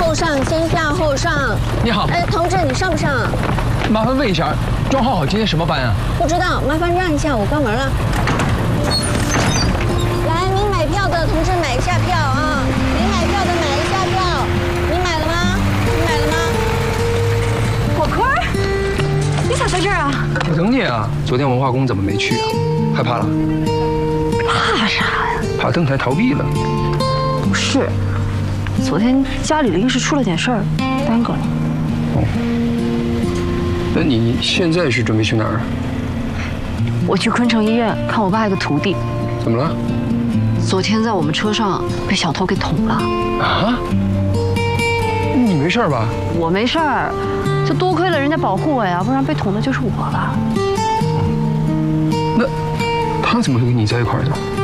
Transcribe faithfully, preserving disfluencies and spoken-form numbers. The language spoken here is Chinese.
后上，先下后上。 你好， 哎，同志，你上不上？ 麻烦问一下，庄浩好今天什么班啊？ 不知道，麻烦让一下，我关门了。来，您买票的同志买一下票啊！您买票的买一下票，你买了吗？你买了吗？ 火坤，你咋在这儿啊？ 我等你啊！昨天文化宫怎么没去啊？害怕了？ 怕啥呀？ 怕登台逃避了？ 不是，昨天家里临时出了点事儿，耽搁了。 哦，那你现在是准备去哪儿？ 我去昆城医院看我爸一个徒弟。 怎么了？ 昨天在我们车上被小偷给捅了。 啊？你没事吧？ 我没事儿，就多亏了人家保护我呀，不然被捅的就是我了。 那他怎么会跟你在一块儿的？